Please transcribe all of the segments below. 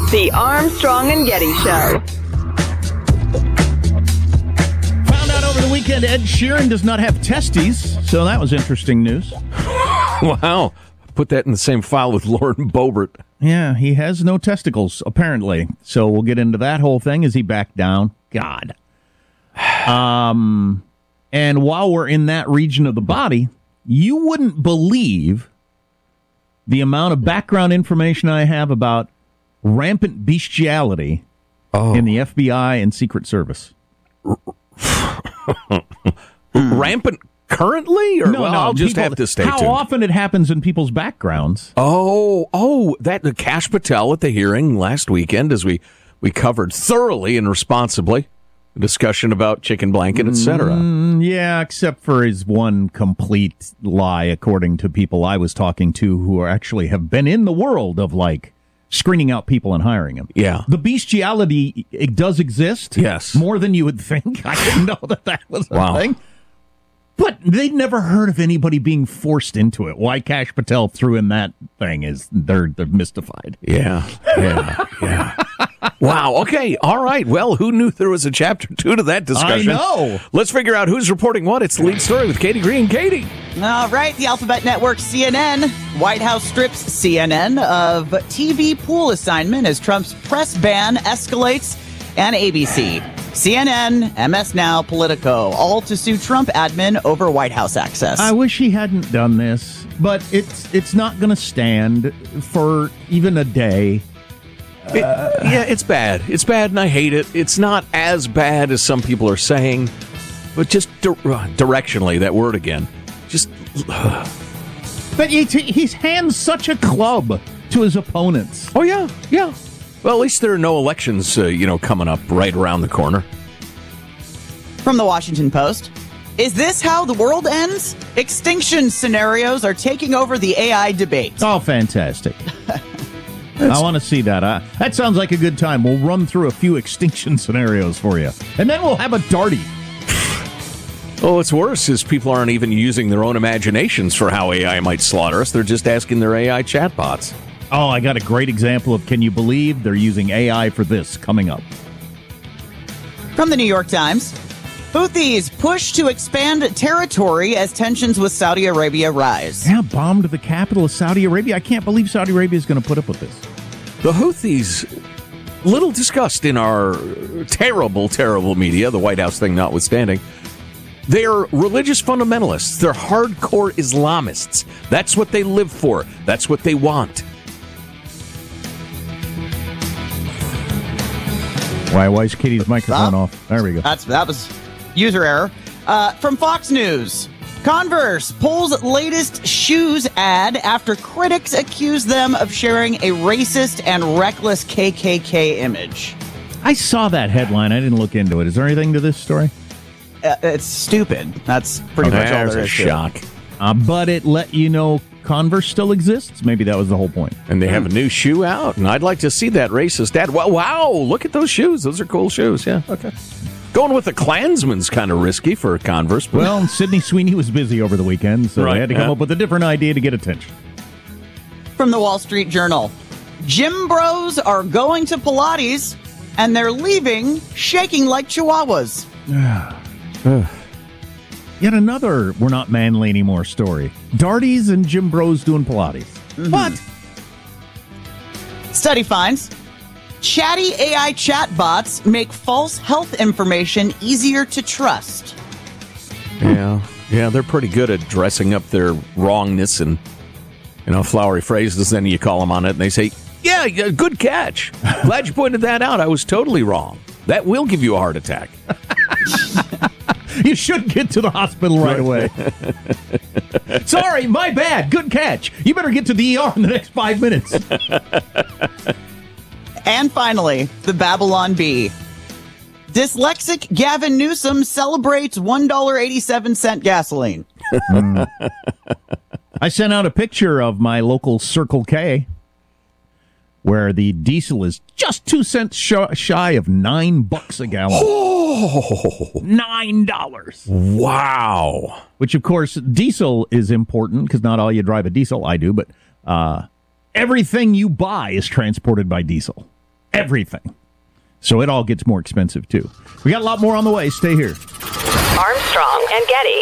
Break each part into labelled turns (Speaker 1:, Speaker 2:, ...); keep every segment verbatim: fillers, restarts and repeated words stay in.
Speaker 1: The Armstrong and Getty Show.
Speaker 2: Found out over the weekend Ed Sheeran does not have testes, so that was interesting news.
Speaker 3: Wow. Put that in the same file with Lauren Boebert.
Speaker 2: Yeah, he has no testicles, apparently. So we'll get into that whole thing. Is he back down? God. Um, and while we're in that region of the body, you wouldn't believe the amount of background information I have about rampant bestiality oh. in the F B I and Secret Service.
Speaker 3: Rampant currently? Or,
Speaker 2: no,
Speaker 3: well,
Speaker 2: no,
Speaker 3: I'll just
Speaker 2: people,
Speaker 3: have to stay
Speaker 2: how
Speaker 3: tuned.
Speaker 2: How often it happens in people's backgrounds.
Speaker 3: Oh, oh, that the Kash Patel at the hearing last weekend as we, we covered thoroughly and responsibly a discussion about chicken blanket, et cetera.
Speaker 2: Mm, yeah, except for his one complete lie, according to people I was talking to who are actually have been in the world of, like, screening out people and hiring them.
Speaker 3: Yeah.
Speaker 2: The bestiality, it does exist.
Speaker 3: Yes.
Speaker 2: More than you would think. I didn't know that that was a
Speaker 3: wow.
Speaker 2: thing. But they'd never heard of anybody being forced into it. Why Kash Patel threw in that thing is they're, they're mystified.
Speaker 3: Yeah, yeah, yeah. Wow, okay, all right. Well, who knew there was a chapter two to that discussion?
Speaker 2: I know.
Speaker 3: Let's figure out who's reporting what. It's the lead story with Katie Green. Katie.
Speaker 4: All right, the Alphabet Network C N N. White House strips C N N of T V pool assignment as Trump's press ban escalates, and A B C. C N N, M S Now, Politico, all to sue Trump admin over White House access.
Speaker 2: I wish he hadn't done this, but it's it's not going to stand for even a day.
Speaker 3: It, yeah, it's bad. It's bad, and I hate it. It's not as bad as some people are saying, but just di- directionally, that word again. Just. Uh.
Speaker 2: But he, he hands such a club to his opponents.
Speaker 3: Oh, yeah, yeah. Well, at least there are no elections, uh, you know, coming up right around the corner.
Speaker 4: From the Washington Post. Is this how the world ends? Extinction scenarios are taking over the A I debate.
Speaker 2: Oh, fantastic. I want to see that. Uh, that sounds like a good time. We'll run through a few extinction scenarios for you. And then we'll have a Darty.
Speaker 3: Well, what's worse is people aren't even using their own imaginations for how A I might slaughter us. They're just asking their A I chatbots.
Speaker 2: Oh, I got a great example of can you believe they're using A I for this coming up.
Speaker 4: From the New York Times. Houthis push to expand territory as tensions with Saudi Arabia rise.
Speaker 2: Yeah, bombed the capital of Saudi Arabia. I can't believe Saudi Arabia is going to put up with this.
Speaker 3: The Houthis, little discussed in our terrible, terrible media, the White House thing notwithstanding, they're religious fundamentalists. They're hardcore Islamists. That's what they live for. That's what they want.
Speaker 2: Why, why is Katie's microphone
Speaker 4: uh,
Speaker 2: off? There we go.
Speaker 4: That's That was user error. Uh, from Fox News. Converse pulls latest shoes ad after critics accuse them of sharing a racist and reckless K K K image.
Speaker 2: I saw that headline. I didn't look into it. Is there anything to this story?
Speaker 4: Uh, it's stupid. That's pretty
Speaker 3: okay,
Speaker 4: much all there
Speaker 3: a
Speaker 4: is
Speaker 3: shock.
Speaker 4: to it.
Speaker 2: Uh, but it let you know Converse still exists. Maybe that was the whole point.
Speaker 3: And they have a new shoe out, and I'd like to see that racist ad. Wow, wow, look at those shoes. Those are cool shoes, yeah. Okay. Going with the Klansman's kind of risky for Converse. But
Speaker 2: well, Sydney Sweeney was busy over the weekend, so
Speaker 3: right,
Speaker 2: they had to come
Speaker 3: yeah.
Speaker 2: up with a different idea to get attention.
Speaker 4: From the Wall Street Journal. Gym bros are going to Pilates, and they're leaving shaking like chihuahuas.
Speaker 2: Yet another we're not manly anymore story. Darties and gym bros doing Pilates.
Speaker 4: Mm-hmm.
Speaker 2: What?
Speaker 4: Study finds chatty A I chatbots make false health information easier to trust.
Speaker 3: Yeah, yeah, they're pretty good at dressing up their wrongness and, you know, flowery phrases. Then you call them on it, and they say, yeah, yeah good catch. Glad you pointed that out. I was totally wrong. That will give you a heart attack.
Speaker 2: You should get to the hospital right away. Sorry, my bad. Good catch. You better get to the E R in the next five minutes.
Speaker 4: And finally, the Babylon Bee. Dyslexic Gavin Newsom celebrates one dollar and eighty-seven cents gasoline.
Speaker 2: mm. I sent out a picture of my local Circle K where the diesel is just two cents sh- shy of nine bucks a gallon.
Speaker 3: Oh,
Speaker 2: Nine dollars.
Speaker 3: Wow.
Speaker 2: Which, of course, diesel is important because not all you drive a diesel. I do, but uh, everything you buy is transported by diesel. everything. So it all gets more expensive, too. We got a lot more on the way. Stay here.
Speaker 1: Armstrong and Getty.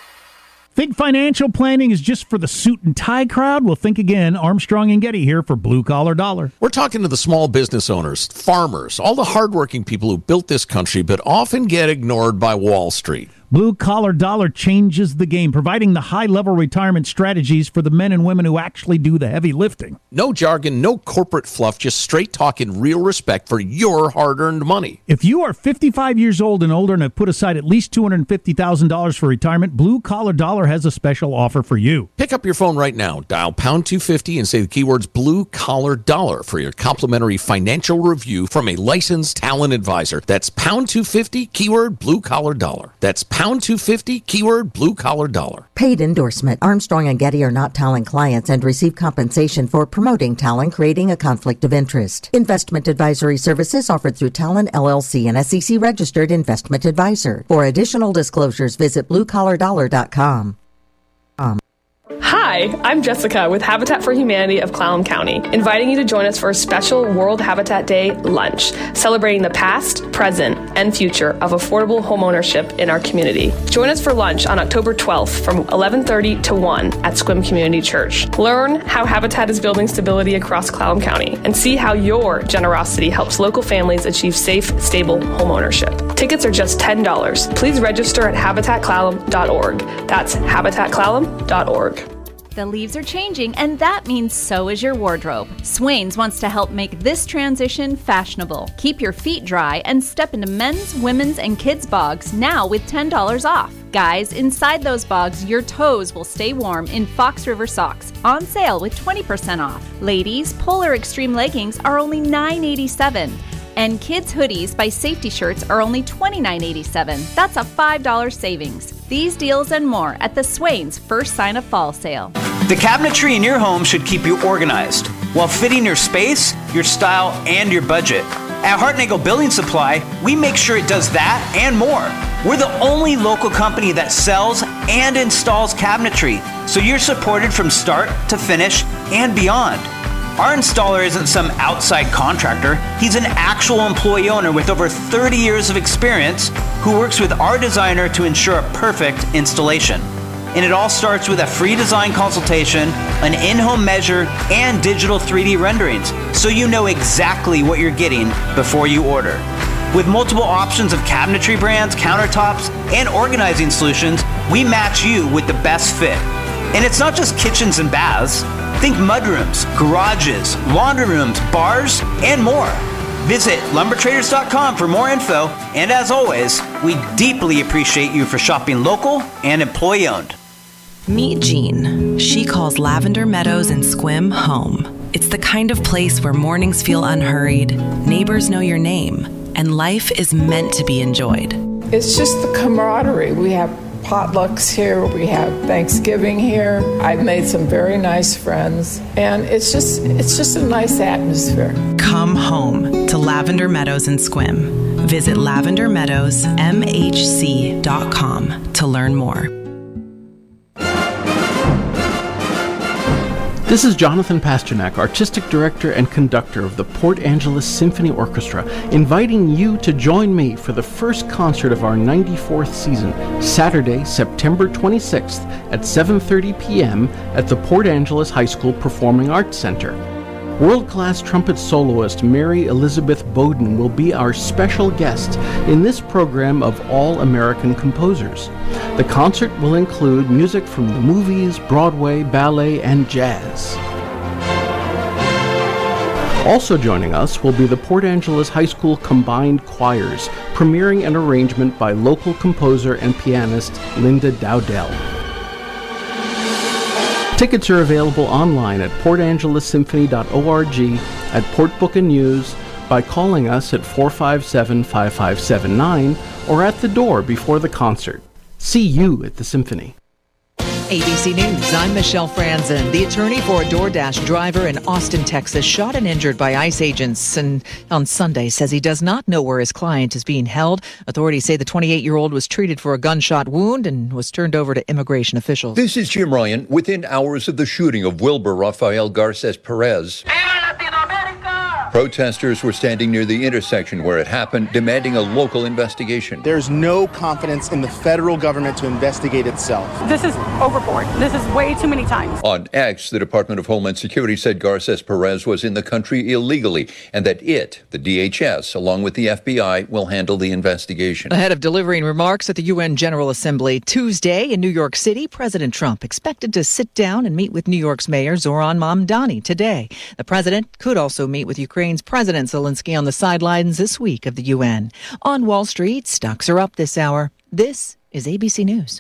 Speaker 2: Think financial planning is just for the suit and tie crowd? Well, think again. Armstrong and Getty here for Blue Collar Dollar.
Speaker 3: We're talking to the small business owners, farmers, all the hardworking people who built this country but often get ignored by Wall Street.
Speaker 2: Blue Collar Dollar changes the game, providing the high-level retirement strategies for the men and women who actually do the heavy lifting.
Speaker 3: No jargon, no corporate fluff, just straight talk and real respect for your hard-earned money.
Speaker 2: If you are fifty-five years old and older and have put aside at least two hundred fifty thousand dollars for retirement, Blue Collar Dollar has a special offer for you.
Speaker 3: Pick up your phone right now, dial pound two fifty and say the keywords Blue Collar Dollar for your complimentary financial review from a licensed talent advisor. That's pound two fifty, keyword Blue Collar Dollar. That's pound two fifty, keyword Blue Collar Dollar.
Speaker 5: Paid endorsement. Armstrong and Getty are not Talent clients and receive compensation for promoting Talent, creating a conflict of interest. Investment advisory services offered through Talent L L C, an S E C registered investment advisor. For additional disclosures, visit blue collar dollar dot com. Um.
Speaker 6: Hi, I'm Jessica with Habitat for Humanity of Clallam County, inviting you to join us for a special World Habitat Day lunch, celebrating the past, present, and future of affordable homeownership in our community. Join us for lunch on October twelfth from eleven thirty to one at Sequim Community Church. Learn how Habitat is building stability across Clallam County and see how your generosity helps local families achieve safe, stable homeownership. Tickets are just ten dollars. Please register at habitat clallam dot org. That's habitat clallam dot org.
Speaker 7: The leaves are changing, and that means so is your wardrobe. Swains wants to help make this transition fashionable. Keep your feet dry and step into men's, women's, and kids' bogs now with ten dollars off. Guys, inside those bogs, your toes will stay warm in Fox River socks, on sale with twenty percent off. Ladies, Polar Extreme leggings are only nine eighty-seven. And kids' hoodies by Safety Shirts are only twenty-nine eighty-seven. That's a five dollars savings. These deals and more at the Swain's First Sign of Fall sale.
Speaker 8: The cabinetry in your home should keep you organized while fitting your space, your style, and your budget. At Hartnagel Building Supply, we make sure it does that and more. We're the only local company that sells and installs cabinetry, so you're supported from start to finish and beyond. Our installer isn't some outside contractor. He's an actual employee owner with over thirty years of experience who works with our designer to ensure a perfect installation. And it all starts with a free design consultation, an in-home measure, and digital three D renderings, so you know exactly what you're getting before you order. With multiple options of cabinetry brands, countertops, and organizing solutions, we match you with the best fit. And it's not just kitchens and baths. Think mudrooms, garages, laundry rooms, bars, and more. Visit lumber traders dot com for more info. And as always, we deeply appreciate you for shopping local and employee-owned.
Speaker 9: Meet Jean. She calls Lavender Meadows in Sequim home. It's the kind of place where mornings feel unhurried, neighbors know your name, and life is meant to be enjoyed.
Speaker 10: It's just the camaraderie. We have potlucks here, we have Thanksgiving here. I've made some very nice friends, and it's just it's just a nice atmosphere.
Speaker 9: Come home to Lavender Meadows in Sequim. Visit lavender meadows m h c dot com to learn more.
Speaker 11: This is Jonathan Pasternak, Artistic Director and Conductor of the Port Angeles Symphony Orchestra, inviting you to join me for the first concert of our ninety-fourth season, Saturday, September twenty-sixth at seven thirty p.m. at the Port Angeles High School Performing Arts Center. World-class trumpet soloist Mary Elizabeth Bowden will be our special guest in this program of all-American composers. The concert will include music from the movies, Broadway, ballet, and jazz. Also joining us will be the Port Angeles High School Combined Choirs, premiering an arrangement by local composer and pianist Linda Dowdell. Tickets are available online at port angeles symphony dot org, at Port Book and News, by calling us at four five seven, five five seven nine, or at the door before the concert. See you at the Symphony.
Speaker 12: A B C News, I'm Michelle Franzen. The attorney for a DoorDash driver in Austin, Texas, shot and injured by ICE agents and on Sunday says he does not know where his client is being held. Authorities say the twenty-eight-year-old was treated for a gunshot wound and was turned over to immigration officials.
Speaker 13: This is Jim Ryan. Within hours of the shooting of Wilbur Rafael Garces Perez, Protesters were standing near the intersection where it happened, demanding a local investigation.
Speaker 14: There's no confidence in the federal government to investigate itself.
Speaker 15: This is overboard. This is way too many times.
Speaker 13: On X, the Department of Homeland Security said Garces Perez was in the country illegally and that it, the D H S, along with the F B I, will handle the investigation.
Speaker 12: Ahead of delivering remarks at the U N General Assembly Tuesday in New York City, President Trump expected to sit down and meet with New York's Mayor Zoran Mamdani today. The president could also meet with Ukraine's President Zelensky on the sidelines this week of the U N. On Wall Street, stocks are up this hour. This is A B C News.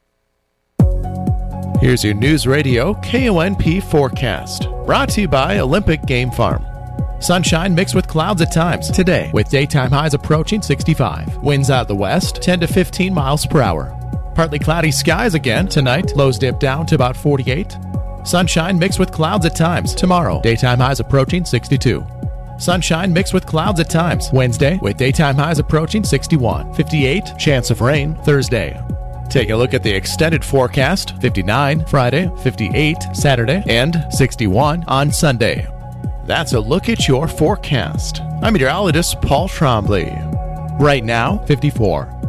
Speaker 16: Here's your News Radio K O N P forecast, brought to you by Olympic Game Farm. Sunshine mixed with clouds at times today, with daytime highs approaching sixty-five. Winds out the west, ten to fifteen miles per hour. Partly cloudy skies again tonight, lows dip down to about forty-eight. Sunshine mixed with clouds at times tomorrow, daytime highs approaching sixty-two. Sunshine mixed with clouds at times Wednesday, with daytime highs approaching sixty-one. fifty-eight, chance of rain Thursday. Take a look at the extended forecast, fifty-nine Friday, fifty-eight Saturday, and sixty-one on Sunday. That's a look at your forecast. I'm meteorologist Paul Trombley. Right now, fifty-four.